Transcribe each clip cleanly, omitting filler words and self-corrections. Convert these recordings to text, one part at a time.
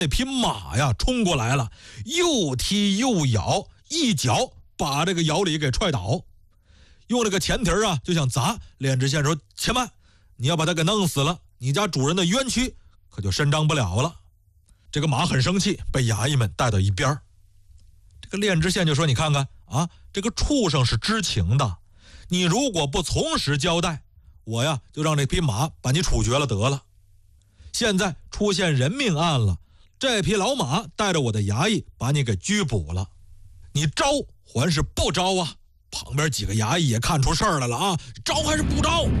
那匹马呀冲过来了，又踢又咬，一脚把这个姚李给踹倒，用这个前蹄啊就想砸。练知县说：“且慢，你要把他给弄死了，你家主人的冤屈可就伸张不了了。”这个马很生气，被衙役们带到一边。这个练知县就说：“你看看啊，这个畜生是知情的，你如果不从实交代，我呀就让这匹马把你处决了得了。现在出现人命案了，这匹老马带着我的衙役把你给拘捕了，你招还是不招啊？”旁边几个衙役也看出事儿来了啊，招还是不招？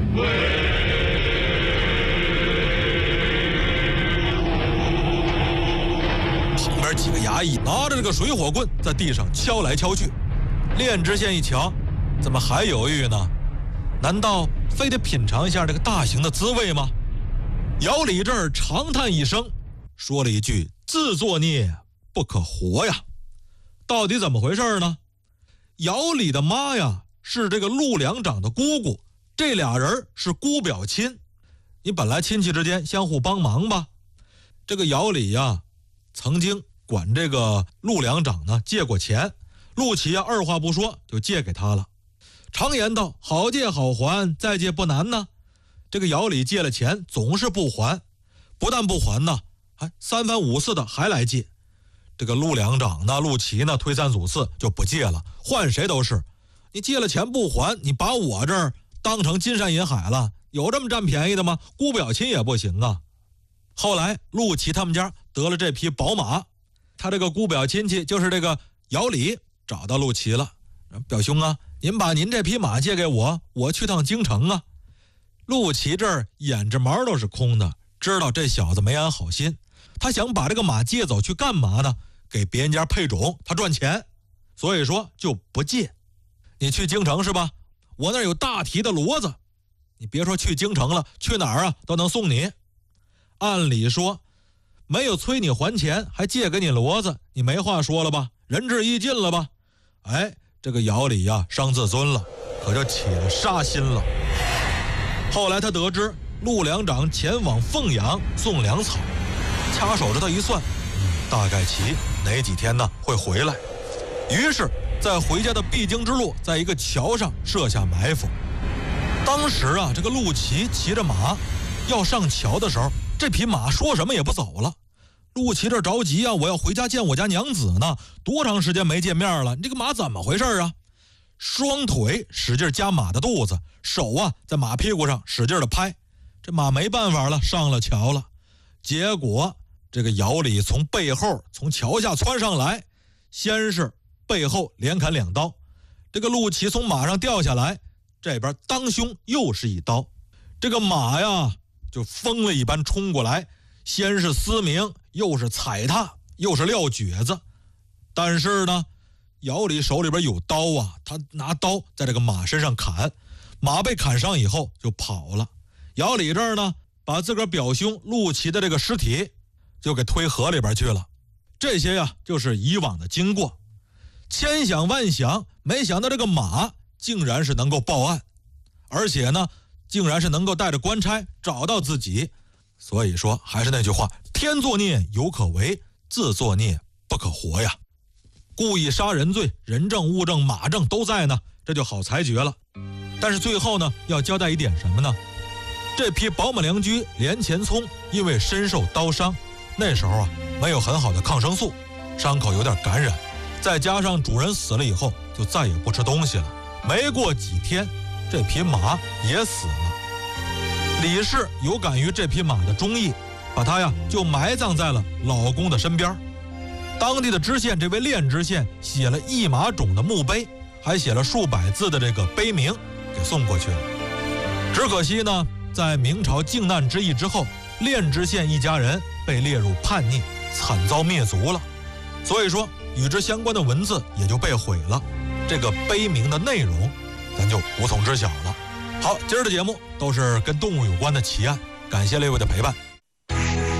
旁边几个衙役拿着这个水火棍在地上敲来敲去。练知县一瞧，怎么还犹豫呢？难道非得品尝一下这个大刑的滋味吗？姚李这儿长叹一声，说了一句：“自作孽不可活呀！”到底怎么回事呢？姚李的妈呀是这个陆两长的姑姑，这俩人是姑表亲。你本来亲戚之间相互帮忙吧。这个姚李呀曾经管这个陆两长呢借过钱，陆琪啊二话不说就借给他了。常言道，好借好还，再借不难呢。这个姚李借了钱总是不还，不但不还呢，还三番五次的还来借。这个陆两长呢，陆琪呢，推三阻四就不借了，换谁都是。你借了钱不还，你把我这儿当成金山银海了，有这么占便宜的吗？姑表亲也不行啊。后来陆琪他们家得了这匹宝马，他这个姑表亲戚就是这个姚李找到陆琪了，表兄啊，您把您这匹马借给我，我去趟京城啊。陆琪这儿眼着毛都是空的，知道这小子没安好心，他想把这个马借走去干嘛呢？给别人家配种，他赚钱，所以说就不借。你去京城是吧？我那儿有大提的骡子，你别说去京城了，去哪儿啊都能送你。按理说没有催你还钱，还借给你骡子，你没话说了吧？仁至义尽了吧？哎，这个姚李呀伤自尊了，可就起了杀心了。后来他得知陆两长前往凤阳送粮草，掐手指头一算，大概其哪几天呢会回来。于是在回家的必经之路，在一个桥上设下埋伏。当时啊，这个陆琪骑着马要上桥的时候，这匹马说什么也不走了。陆琪这着急啊，我要回家见我家娘子呢，多长时间没见面了，你这个马怎么回事啊？双腿使劲夹马的肚子，手啊在马屁股上使劲的拍，这马没办法了，上了桥了。结果这个姚李从背后从桥下窜上来，先是背后连砍2刀，这个陆琪从马上掉下来，这边当胸又是一刀，这个马呀就疯了一般冲过来，先是嘶鸣，又是踩踏，又是撂蹶子。但是呢，姚李手里边有刀啊，他拿刀在这个马身上砍，马被砍伤以后就跑了。姚李这儿呢，把自个儿表兄陆琪的这个尸体就给推河里边去了。这些呀就是以往的经过。千想万想，没想到这个马竟然是能够报案，而且呢竟然是能够带着官差找到自己。所以说还是那句话，天作孽犹可为，自作孽不可活呀。故意杀人罪，人证物证马证都在呢，这就好裁决了。但是最后呢要交代一点什么呢？这匹宝马良驹连前聪因为身受刀伤，那时候啊没有很好的抗生素，伤口有点感染，再加上主人死了以后就再也不吃东西了，没过几天这匹马也死了。李氏有感于这匹马的忠义，把它呀就埋葬在了老公的身边。当地的知县这位练知县写了1马种的墓碑，还写了数百字的这个碑铭给送过去了。只可惜呢，在明朝靖难之役之后，练知县一家人被列入叛逆，惨遭灭族了。所以说与之相关的文字也就被毁了，这个碑铭的内容咱就无从知晓了。好，今儿的节目都是跟动物有关的奇案，感谢各位的陪伴。